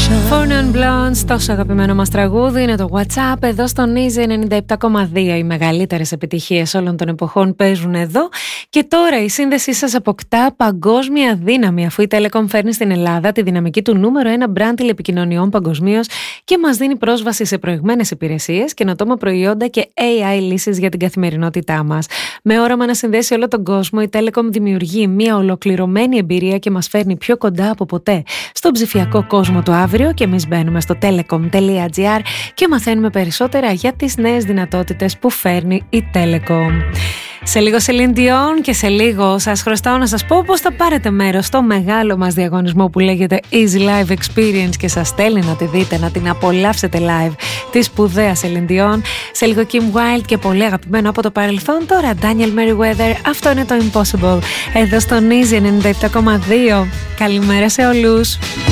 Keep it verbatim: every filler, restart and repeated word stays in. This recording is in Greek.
Four Non Blondes, τόσο αγαπημένο μας τραγούδι, είναι το WhatsApp. Εδώ στον Easy ενενήντα επτά κόμμα δύο οι μεγαλύτερες επιτυχίες όλων των εποχών παίζουν εδώ. Και τώρα η σύνδεσή σας αποκτά παγκόσμια δύναμη, αφού η Telecom φέρνει στην Ελλάδα τη δυναμική του νούμερο ένα μπραντ τηλεπικοινωνιών παγκοσμίως και μας δίνει πρόσβαση σε προηγμένες υπηρεσίες, καινοτόμα προϊόντα και έι άι λύσεις για την καθημερινότητά μας. Με όραμα να συνδέσει όλο τον κόσμο, η Telecom δημιουργεί μια ολοκληρωμένη εμπειρία και μας φέρνει πιο κοντά από ποτέ στον ψηφιακό κόσμο του αύριο. Και εμείς μπαίνουμε στο telecom τελεία gr και μαθαίνουμε περισσότερα για τις νέες δυνατότητες που φέρνει η Telecom. Σε λίγο Celine Dion και σε λίγο σας χρωστάω να σας πω πώς θα πάρετε μέρος στο μεγάλο μας διαγωνισμό που λέγεται Easy Live Experience και σας στέλνει να τη δείτε, να την απολαύσετε live, τη σπουδαία Celine Dion. Σε λίγο Kim Wilde και πολύ αγαπημένο από το παρελθόν, τώρα Daniel Merriweather. Αυτό είναι το Impossible εδώ στον Easy ενενήντα επτά κόμμα δύο. Καλημέρα σε όλους.